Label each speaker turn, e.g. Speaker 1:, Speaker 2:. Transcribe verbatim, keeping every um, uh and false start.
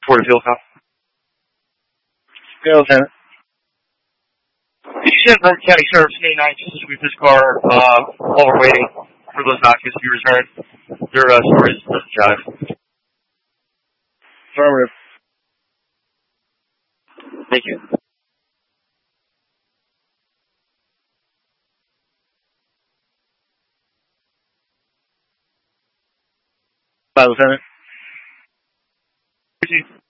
Speaker 1: Port of Hill Cop.
Speaker 2: Yeah, Lieutenant.
Speaker 1: Shenandoah County Sheriff's K nine just with this car uh, while we're waiting for those documents to be returned. Their uh, stories doesn't jive.
Speaker 2: Affirmative.
Speaker 1: Thank you.
Speaker 2: Bye, Lieutenant.
Speaker 1: Thank you.